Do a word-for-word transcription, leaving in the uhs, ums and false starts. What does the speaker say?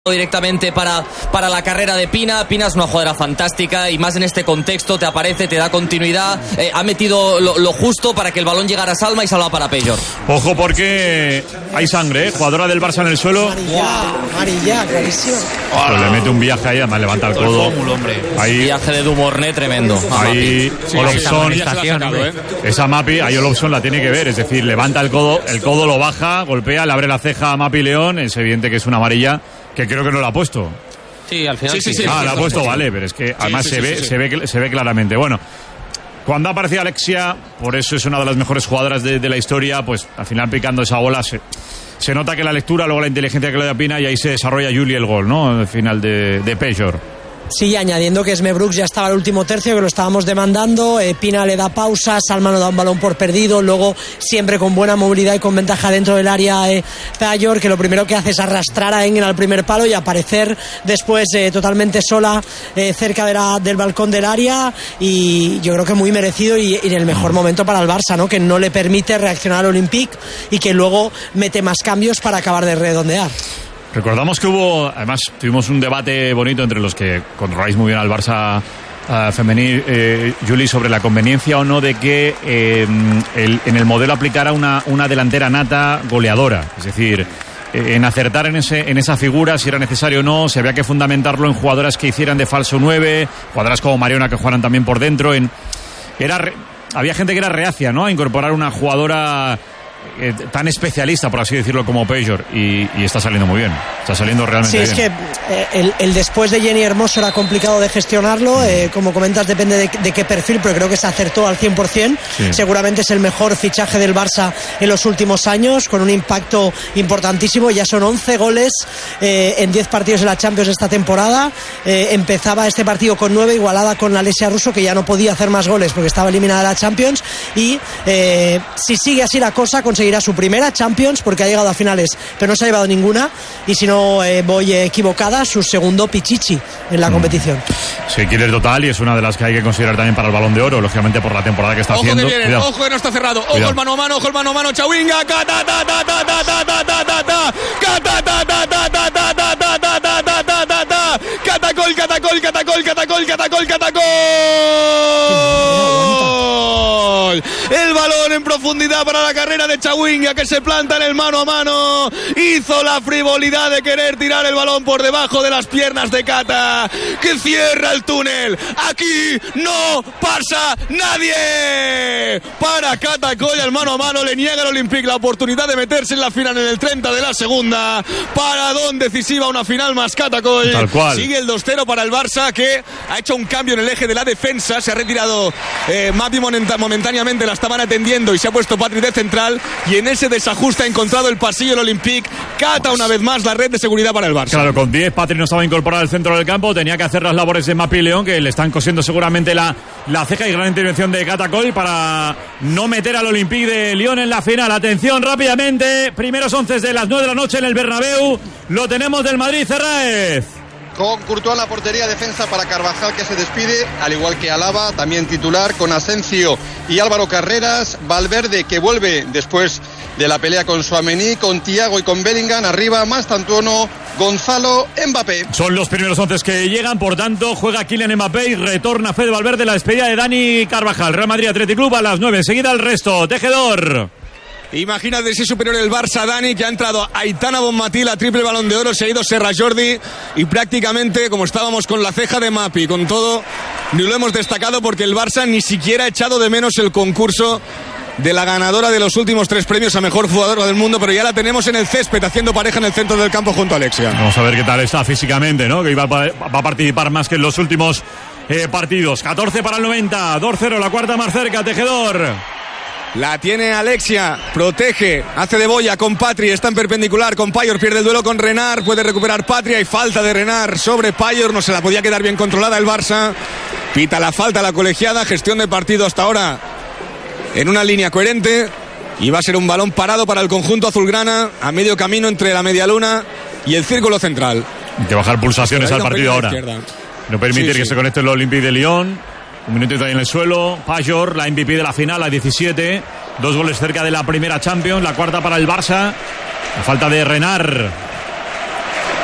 directamente para, para la carrera de Pina. Pina es una jugadora fantástica y más en este contexto te aparece, te da continuidad, eh, ha metido lo, lo justo para que el balón llegara a Salma y Salva para Pellor. Ojo porque hay sangre, ¿eh? Jugadora del Barça en el suelo. Amarilla, amarilla, clarísimo. Pues le mete un viaje ahí, además levanta el codo. Ahí viaje de Dumorné tremendo. Ahí sí, Olofsson, ¿eh? esa Mapi, ahí Olofsson la tiene que ver, es decir, levanta el codo, el codo lo baja, golpea, le abre la ceja a Mapi León, es evidente que es una amarilla. Que creo que no la ha puesto. Sí, al final. Sí, sí, sí. Ah, la ha puesto, vale, pero es que además sí, sí, se, sí, ve, sí, sí. se ve se ve claramente. Bueno, cuando ha aparecido Alexia, por eso es una de las mejores jugadoras de, de la historia, pues al final picando esa bola se, se nota que la lectura, luego la inteligencia que le da Pina y ahí se desarrolla Julie el gol, ¿no? Al final de, de Pellor. Sí, añadiendo que Esme Brooks ya estaba el último tercio, que lo estábamos demandando, eh, Pina le da pausa, Salma no da un balón por perdido, luego siempre con buena movilidad y con ventaja dentro del área eh, Pellor, que lo primero que hace es arrastrar a Engen al primer palo y aparecer después eh, totalmente sola eh, cerca de la, del balcón del área, y yo creo que muy merecido y, y en el mejor momento para el Barça, ¿no? Que no le permite reaccionar al Olympique y que luego mete más cambios para acabar de redondear. Recordamos que hubo, además tuvimos un debate bonito entre los que controláis muy bien al Barça uh, femenil, eh, Juli, sobre la conveniencia o no de que eh, el, en el modelo aplicara una, una delantera nata goleadora, es decir, eh, en acertar en, ese, en esa figura si era necesario o no, si había que fundamentarlo en jugadoras que hicieran de falso nueve, jugadoras como Mariona que jugaran también por dentro, en, era re, había gente que era reacia, ¿no?, a incorporar una jugadora Eh, tan especialista, por así decirlo, como Pellor, y, y está saliendo muy bien, está saliendo realmente bien. Sí, es que eh, el, el después de Jenny Hermoso era complicado de gestionarlo, eh, como comentas, depende de, de qué perfil, pero creo que se acertó al cien por ciento. Sí. Seguramente es el mejor fichaje del Barça en los últimos años, con un impacto importantísimo. Ya son once goles eh, en diez partidos de la Champions esta temporada. Eh, empezaba este partido con nueve, igualada con Alessia Russo, que ya no podía hacer más goles porque estaba eliminada de la Champions, y eh, si sigue así la cosa conseguirá su primera Champions, porque ha llegado a finales pero no se ha llevado ninguna, y si no eh, voy equivocada, su segundo pichichi en la mm. competición. Sí, killer total, y es una de las que hay que considerar también para el Balón de Oro, lógicamente por la temporada que está ojo haciendo. Que viene, ojo que no está cerrado, ojo el mano a mano, ojo el mano a mano, Chawinga, ta ta ta ta ta ta ta ta ta ta ta ta ta ta catacol, catacol, catacol, catacol, catacol, catacol. El balón en profundidad para la carrera de Chawinga, que se planta en el mano a mano. Hizo la frivolidad de querer tirar el balón por debajo de las piernas de Cata, que cierra el túnel. Aquí no pasa nadie. Para Cata Coll, el mano a mano le niega al Olympique la oportunidad de meterse en la final en el treinta de la segunda. Paradón decisiva, una final más Cata Coll. Tal cual. Sigue el dos cero para el Barça, que ha hecho un cambio en el eje de la defensa. Se ha retirado eh, Mapi momentáneamente, la estaban atendiendo, y se ha puesto Patri de central, y en ese desajuste ha encontrado el pasillo el Olympique. Cata una vez más la red de seguridad para el Barça. Claro, con diez Patri no estaba incorporado al centro del campo, tenía que hacer las labores de Mapi León, que le están cosiendo seguramente la, la ceja, y gran intervención de Cata Coll para no meter al Olympique de Lyon en la final. Atención rápidamente, primeros once de las nueve de la noche en el Bernabéu, lo tenemos del Madrid, Cerraez. Con Courtois en la portería, defensa para Carvajal, que se despide, al igual que Alaba, también titular, con Asensio y Álvaro Carreras, Valverde, que vuelve después de la pelea con Tchouaméni, con Thiago y con Bellingham, arriba Mastantuono, Gonzalo, Mbappé. Son los primeros once que llegan, por tanto, juega Kylian Mbappé y retorna Fede Valverde, la despedida de Dani Carvajal. Real Madrid Athletic Club a las nueve, enseguida el resto. Tejedor. Imagínate si es superior el Barça, Dani, que ha entrado Aitana Bonmatí, la triple Balón de Oro, se ha ido Serra Jordi, y prácticamente, como estábamos con la ceja de Mapi, con todo, ni lo hemos destacado porque el Barça ni siquiera ha echado de menos el concurso de la ganadora de los últimos tres premios a mejor jugadora del mundo, pero ya la tenemos en el césped haciendo pareja en el centro del campo junto a Alexia. Vamos a ver qué tal está físicamente, ¿no? Que va a participar más que en los últimos eh, partidos. catorce para el noventa, dos cero, la cuarta más cerca, Tejedor. La tiene Alexia, protege, hace de boya con Patri, está en perpendicular con Pellor, pierde el duelo con Renard, puede recuperar Patri, hay falta de Renard sobre Pellor, no se la podía quedar bien controlada el Barça, pita la falta la colegiada, gestión de partido hasta ahora en una línea coherente, y va a ser un balón parado para el conjunto azulgrana, a medio camino entre la media luna y el círculo central. Hay que bajar pulsaciones al partido ahora, no permitir sí, que sí. se conecte el Olympique de Lyon. Un minutito ahí en el suelo. Pellor, la M V P de la final, a diecisiete. Dos goles cerca de la primera Champions. La cuarta para el Barça. La falta de Renard.